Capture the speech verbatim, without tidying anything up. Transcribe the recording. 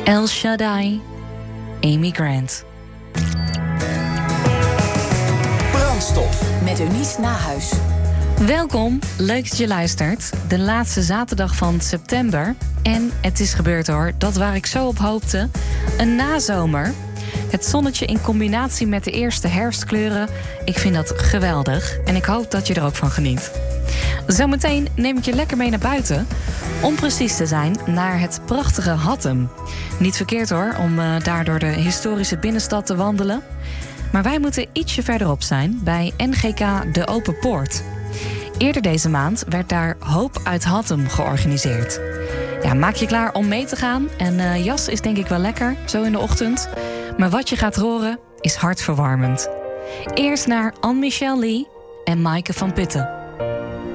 El Shaddai, Amy Grant. Brandstof met Eunice Nahuis. Welkom, leuk dat je luistert. De laatste zaterdag van september. En het is gebeurd hoor, dat waar ik zo op hoopte. Een nazomer. Het zonnetje in combinatie met de eerste herfstkleuren. Ik vind dat geweldig en ik hoop dat je er ook van geniet. Zometeen neem ik je lekker mee naar buiten. Om precies te zijn, naar het prachtige Hattem. Niet verkeerd hoor, om uh, daar door de historische binnenstad te wandelen. Maar wij moeten ietsje verderop zijn, bij N G K De Open Poort. Eerder deze maand werd daar Hoop uit Hattem georganiseerd. Ja, maak je klaar om mee te gaan. En uh, jas is denk ik wel lekker, zo in de ochtend. Maar wat je gaat horen is hartverwarmend. Eerst naar Anne-Michelle Lee en Maaike van Putten.